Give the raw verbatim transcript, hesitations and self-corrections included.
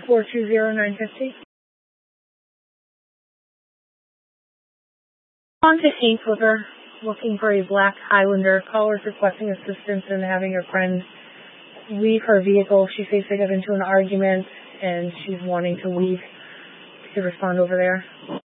four two zero nine five zero. On fifteenth Flipper, looking for a black Highlander. Caller's requesting assistance in having her friend leave her vehicle. She thinks they got into an argument and she's wanting to leave. You could respond over there.